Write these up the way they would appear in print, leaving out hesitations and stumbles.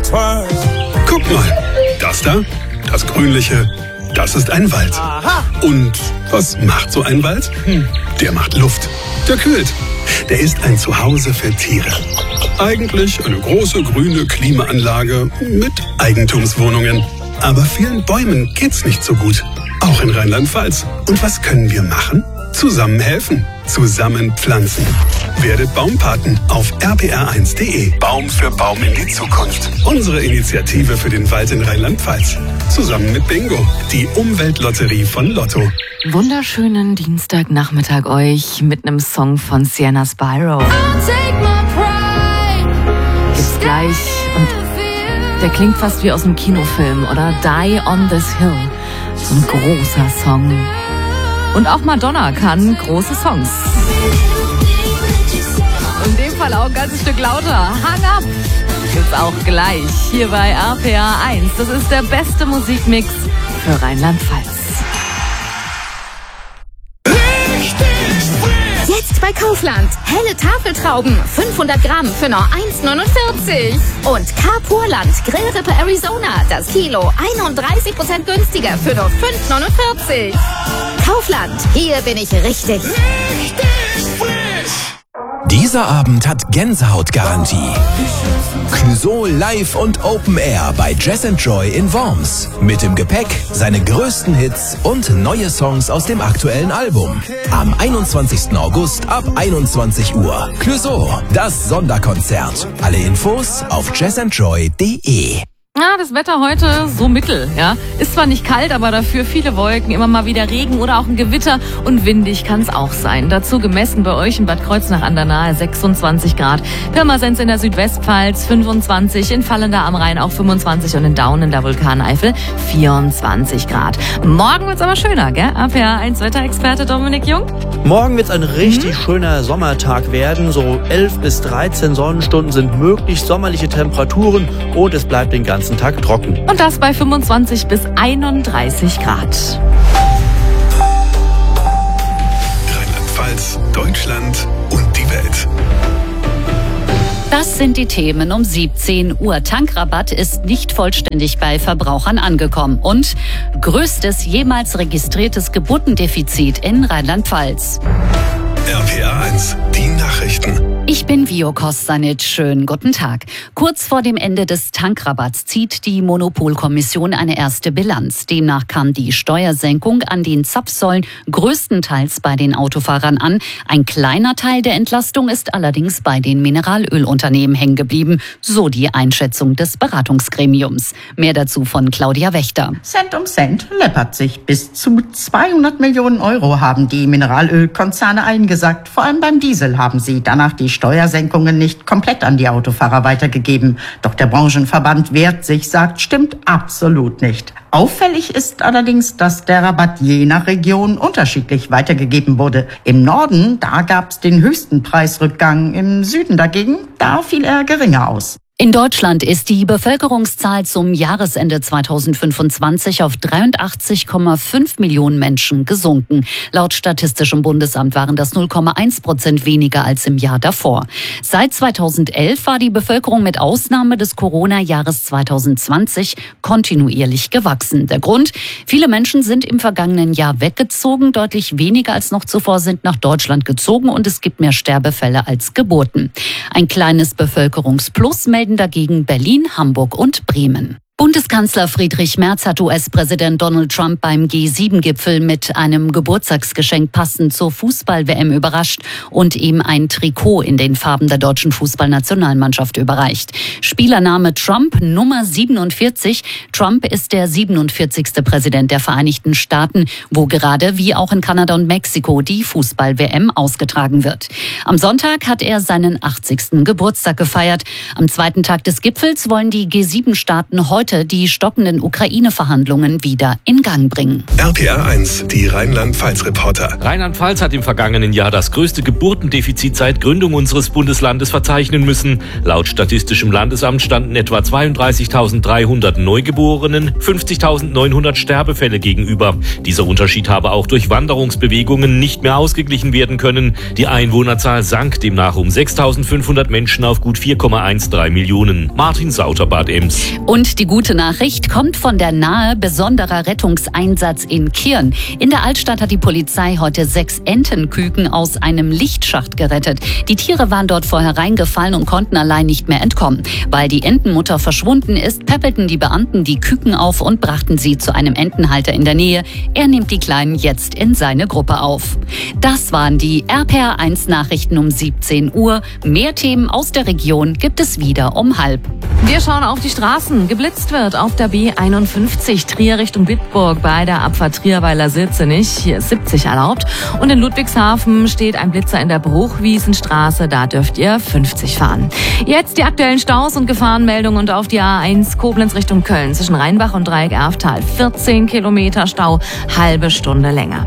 Guck mal, das da, das Grünliche, das ist ein Wald. Aha. Und was macht so ein Wald? Der macht Luft, der kühlt. Der ist ein Zuhause für Tiere. Eigentlich eine große grüne Klimaanlage mit Eigentumswohnungen. Aber vielen Bäumen geht's nicht so gut. Auch in Rheinland-Pfalz. Und was können wir machen? Zusammen helfen. Zusammen pflanzen. Werdet Baumpaten auf rpr1.de. Baum für Baum in die Zukunft. Unsere Initiative für den Wald in Rheinland-Pfalz. Zusammen mit Bingo, die Umweltlotterie von Lotto. Wunderschönen Dienstagnachmittag euch mit einem Song von Sienna Spyro. Gibt's gleich. Und der klingt fast wie aus einem Kinofilm, oder? Die on this Hill. So ein großer Song. Und auch Madonna kann große Songs. In dem Fall auch ein ganzes Stück lauter. Hang up! Gibt's auch gleich hier bei RPA 1. Das ist der beste Musikmix für Rheinland-Pfalz. Jetzt bei Kaufland. Helle Tafeltrauben, 500 Gramm für nur 1,49. Und Carpurland Grillrippe Arizona, das Kilo 31% günstiger für nur 5,49. Kaufland, hier bin ich richtig. Dieser Abend hat Gänsehautgarantie. Clouseau live und Open Air bei Jazz & Joy in Worms. Mit im Gepäck seine größten Hits und neue Songs aus dem aktuellen Album. Am 21. August ab 21 Uhr. Clouseau, das Sonderkonzert. Alle Infos auf jazzandjoy.de. Ja, das Wetter heute so mittel, ja. Ist zwar nicht kalt, aber dafür viele Wolken, immer mal wieder Regen oder auch ein Gewitter und windig kann es auch sein. Dazu gemessen bei euch in Bad Kreuznach an der Nahe 26 Grad. Pirmasens in der Südwestpfalz 25, in Vallendar am Rhein auch 25 und in Daun in der Vulkaneifel 24 Grad. Morgen wird's aber schöner, gell? RPA 1 Wetterexperte Dominik Jung. Morgen wird es ein richtig schöner Sommertag werden. So 11 bis 13 Sonnenstunden sind möglich, sommerliche Temperaturen und es bleibt den ganzen Tag trocken. Und das bei 25 bis 31 Grad. Rheinland-Pfalz, Deutschland und die Welt. Das sind die Themen um 17 Uhr. Tankrabatt ist nicht vollständig bei Verbrauchern angekommen. Und größtes jemals registriertes Geburtendefizit in Rheinland-Pfalz. RPA 1, die Nachrichten. Ich bin Vio Kostanic. Schönen guten Tag. Kurz vor dem Ende des Tankrabatts zieht die Monopolkommission eine erste Bilanz. Demnach kam die Steuersenkung an den Zapfsäulen größtenteils bei den Autofahrern an. Ein kleiner Teil der Entlastung ist allerdings bei den Mineralölunternehmen hängen geblieben, so die Einschätzung des Beratungsgremiums. Mehr dazu von Claudia Wächter. Cent um Cent läppert sich. Bis zu 200 Millionen Euro haben die Mineralölkonzerne eingesackt. Vor allem beim Diesel haben sie danach die Steuersenkungen nicht komplett an die Autofahrer weitergegeben. Doch der Branchenverband wehrt sich, sagt, stimmt absolut nicht. Auffällig ist allerdings, dass der Rabatt je nach Region unterschiedlich weitergegeben wurde. Im Norden, da gab es den höchsten Preisrückgang. Im Süden dagegen, da fiel er geringer aus. In Deutschland ist die Bevölkerungszahl zum Jahresende 2025 auf 83,5 Millionen Menschen gesunken. Laut Statistischem Bundesamt waren das 0,1% weniger als im Jahr davor. Seit 2011 war die Bevölkerung mit Ausnahme des Corona-Jahres 2020 kontinuierlich gewachsen. Der Grund? Viele Menschen sind im vergangenen Jahr weggezogen. Deutlich weniger als noch zuvor sind nach Deutschland gezogen und es gibt mehr Sterbefälle als Geburten. Ein kleines Bevölkerungsplus melden dagegen Berlin, Hamburg und Bremen. Bundeskanzler Friedrich Merz hat US-Präsident Donald Trump beim G7-Gipfel mit einem Geburtstagsgeschenk passend zur Fußball-WM überrascht und ihm ein Trikot in den Farben der deutschen Fußballnationalmannschaft überreicht. Spielername Trump Nummer 47. Trump ist der 47. Präsident der Vereinigten Staaten, wo gerade wie auch in Kanada und Mexiko die Fußball-WM ausgetragen wird. Am Sonntag hat er seinen 80. Geburtstag gefeiert. Am zweiten Tag des Gipfels wollen die G7-Staaten heute heute die stockenden Ukraine-Verhandlungen wieder in Gang bringen. RPR 1, die Rheinland-Pfalz-Reporter. Rheinland-Pfalz hat im vergangenen Jahr das größte Geburtendefizit seit Gründung unseres Bundeslandes verzeichnen müssen. Laut Statistischem Landesamt standen etwa 32.300 Neugeborenen 50.900 Sterbefälle gegenüber. Dieser Unterschied habe auch durch Wanderungsbewegungen nicht mehr ausgeglichen werden können. Die Einwohnerzahl sank demnach um 6.500 Menschen auf gut 4,13 Millionen. Martin Sauter, Bad Ems. Und die gute Nachricht kommt von der Nahe besonderer Rettungseinsatz in Kirn. In der Altstadt hat die Polizei heute 6 Entenküken aus einem Lichtschacht gerettet. Die Tiere waren dort vorher reingefallen und konnten allein nicht mehr entkommen. Weil die Entenmutter verschwunden ist, päppelten die Beamten die Küken auf und brachten sie zu einem Entenhalter in der Nähe. Er nimmt die Kleinen jetzt in seine Gruppe auf. Das waren die RPR 1 Nachrichten um 17 Uhr. Mehr Themen aus der Region gibt es wieder um 12:30. Wir schauen auf die Straßen. Geblitzt wird auf der B51 Trier Richtung Bitburg bei der Abfahrt Trierweiler-Sirzenich. Hier ist 70 erlaubt. Und in Ludwigshafen steht ein Blitzer in der Bruchwiesenstraße. Da dürft ihr 50 fahren. Jetzt die aktuellen Staus und Gefahrenmeldungen und auf die A1 Koblenz Richtung Köln zwischen Rheinbach und Dreieck-Erftal. 14 Kilometer Stau, halbe Stunde länger.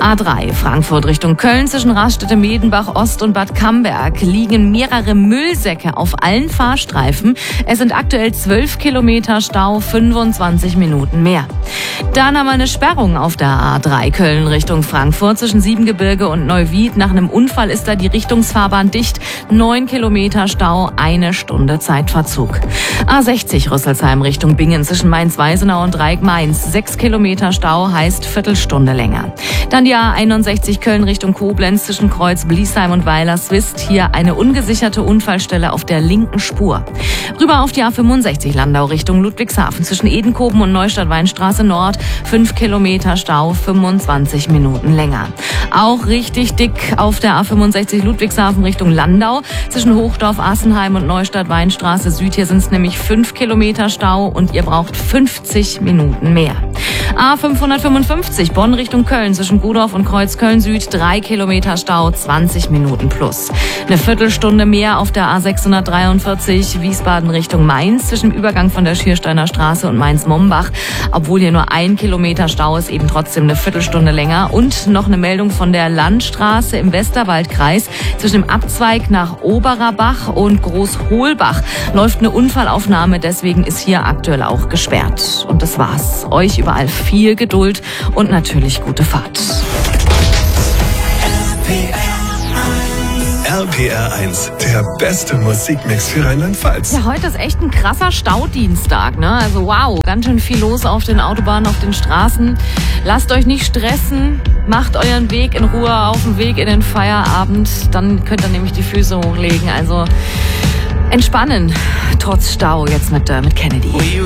A3 Frankfurt Richtung Köln zwischen Raststätte Medenbach Ost und Bad Camberg liegen mehrere Müllsäcke auf allen Fahrstreifen. Es sind aktuell 12 Kilometer Stau, 25 Minuten mehr. Dann haben wir eine Sperrung auf der A3 Köln Richtung Frankfurt zwischen Siebengebirge und Neuwied. Nach einem Unfall ist da die Richtungsfahrbahn dicht. 9 Kilometer Stau, 1 Stunde Zeitverzug. A60 Rüsselsheim Richtung Bingen zwischen Mainz-Weisenau und Dreieck-Mainz. 6 Kilometer Stau heißt Viertelstunde länger. Dann die A61 Köln Richtung Koblenz zwischen Kreuz-Bliesheim und Weiler-Swist. Hier eine ungesicherte Unfallstelle auf der linken Spur. Rüber auf die A65 Landau Richtung Ludwigshafen zwischen Edenkoben und Neustadt-Weinstraße Nord. 5 Kilometer Stau, 25 Minuten länger. Auch richtig dick auf der A65 Ludwigshafen Richtung Landau zwischen Hochdorf, Assenheim und Neustadt-Weinstraße Süd. Hier sind es nämlich 5 Kilometer Stau und ihr braucht 50 Minuten mehr. A555 Bonn Richtung Köln zwischen Gudorf und Kreuzköln Süd. 3 Kilometer Stau, 20 Minuten plus. Eine Viertelstunde mehr auf der A643 Wiesbaden Richtung Mainz zwischen dem Übergang von der Schiersteiner Straße und Mainz-Mombach. Obwohl hier nur 1 Kilometer Stau ist, eben trotzdem eine Viertelstunde länger. Und noch eine Meldung von der Landstraße im Westerwaldkreis zwischen dem Abzweig nach Oberabach und Großholbach läuft eine Unfallaufnahme. Deswegen ist hier aktuell auch gesperrt. Und das war's. Euch überall viel Geduld und natürlich gute Fahrt. RPR 1, der beste Musikmix für Rheinland-Pfalz. Ja, heute ist echt ein krasser Staudienstag, ne? Also wow, ganz schön viel los auf den Autobahnen, auf den Straßen. Lasst euch nicht stressen, macht euren Weg in Ruhe auf dem Weg in den Feierabend. Dann könnt ihr nämlich die Füße hochlegen. Also entspannen, trotz Stau jetzt mit Kennedy.